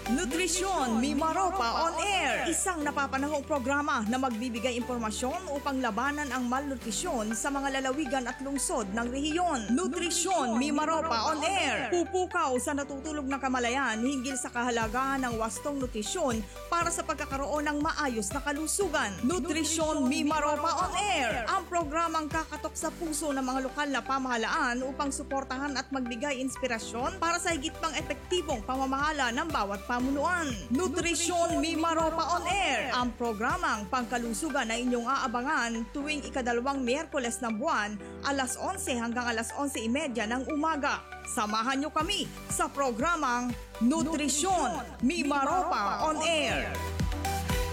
Nutrisyon Mimaropa on Air. Isang napapanahong programa na magbibigay impormasyon upang labanan ang malnutrisyon sa mga lalawigan at lungsod ng rehiyon. Nutrisyon Mimaropa on Air. Pupukaw sa natutulog na kamalayan hinggil sa kahalagahan ng wastong nutrisyon para sa pagkakaroon ng maayos na kalusugan. Nutrisyon Mimaropa on Air. Ang programang kakatok sa puso ng mga lokal na pamahalaan upang suportahan at magbigay inspirasyon para sa higit pang epektibong pamamahala ng bawat pamunuan. Nutrisyon Mimaropa on Air, ang programang pangkalusugan na inyong aabangan tuwing ikadalawang Miyerkules ng buwan, alas 11 hanggang alas 11:30 ng umaga. Samahan niyo kami sa programang Nutrisyon Mimaropa on Air.